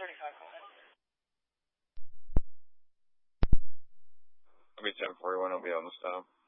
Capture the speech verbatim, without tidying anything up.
thirty-five, go ahead. I'll be ten forty-one, I'll be on the stop.